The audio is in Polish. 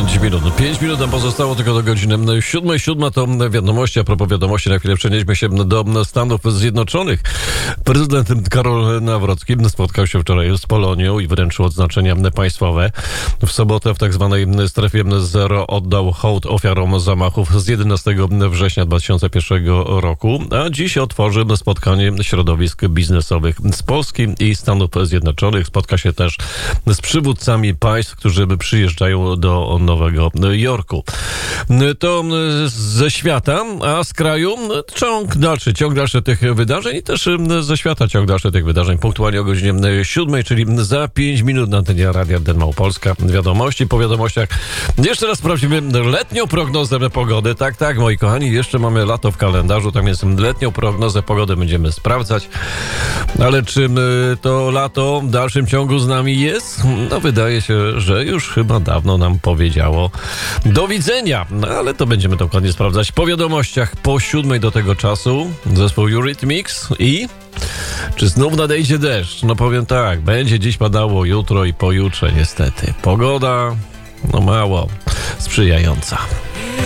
5 minut. 5 minut nam pozostało tylko do godziny 7. 7 to wiadomości. A propos wiadomości, na chwilę przenieśmy się do Stanów Zjednoczonych. Prezydent Karol Nawrocki spotkał się wczoraj z Polonią i wręczył odznaczenia państwowe. W sobotę w tak zwanej strefie zero oddał hołd ofiarom zamachów z 11 września 2001 roku, a dziś otworzy spotkanie środowisk biznesowych z Polski i Stanów Zjednoczonych. Spotka się też z przywódcami państw, którzy przyjeżdżają do Nowego Jorku. To ze świata, a z kraju ciąg dalszy tych wydarzeń i też ze świata ciąg dalszy tych wydarzeń punktualnie o godzinie 7, czyli za 5 minut na antenie Radia Den Małopolska. Wiadomości, po wiadomościach. Jeszcze raz sprawdzimy letnią prognozę pogody. Tak, moi kochani, jeszcze mamy lato w kalendarzu, tam jest letnią prognozę pogody będziemy sprawdzać. Ale czy to lato w dalszym ciągu z nami jest? No wydaje się, że już chyba dawno nam powiedziało do widzenia. No ale to będziemy dokładnie sprawdzać po wiadomościach po 7 do tego czasu. Zespół Eurythmics i... Czy znów nadejdzie deszcz? No powiem tak, będzie dziś padało, jutro i pojutrze niestety. Pogoda, no mało sprzyjająca.